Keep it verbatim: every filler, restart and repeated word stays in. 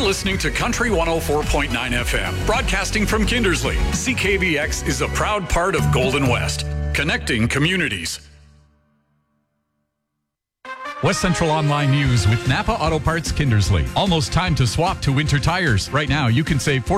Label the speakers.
Speaker 1: listening to Country one oh four point nine F M, broadcasting from Kindersley. C K V X is a proud part of Golden West, connecting communities.
Speaker 2: West Central Online News with Napa Auto Parts Kindersley. Almost time to swap to winter tires. Right now, you can save